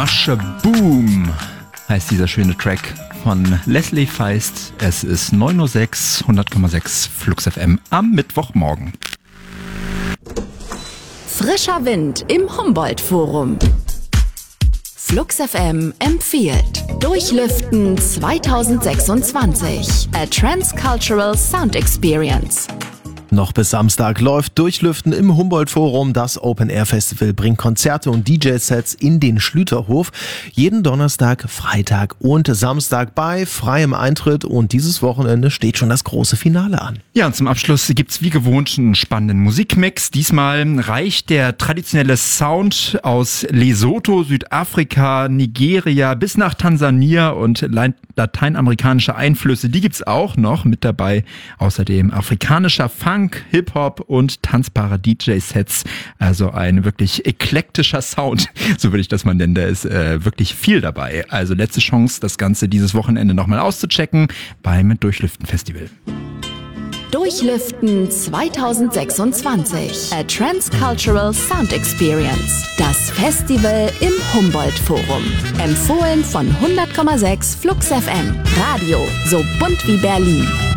Boom heißt dieser schöne Track von Leslie Feist. Es ist 9.06 Uhr, 100,6 Flux FM am Mittwochmorgen. Frischer Wind im Humboldt-Forum. Flux FM empfiehlt Durchlüften 2026. A Transcultural Sound Experience. Noch bis Samstag läuft Durchlüften im Humboldt-Forum. Das Open-Air-Festival bringt Konzerte und DJ-Sets in den Schlüterhof. Jeden Donnerstag, Freitag und Samstag bei freiem Eintritt. Und dieses Wochenende steht schon das große Finale an. Ja, und zum Abschluss gibt's wie gewohnt einen spannenden Musikmix. Diesmal reicht der traditionelle Sound aus Lesotho, Südafrika, Nigeria bis nach Tansania und lateinamerikanische Einflüsse. Die gibt's auch noch mit dabei. Außerdem afrikanischer Funk, Hip-Hop und tanzbare DJ-Sets. Also ein wirklich eklektischer Sound, so würde ich das mal nennen. Da ist wirklich viel dabei. Also letzte Chance, das Ganze dieses Wochenende nochmal auszuchecken beim Durchlüften-Festival. Durchlüften 2026. A Transcultural Sound Experience. Das Festival im Humboldt-Forum. Empfohlen von 100,6 Flux FM. Radio so bunt wie Berlin.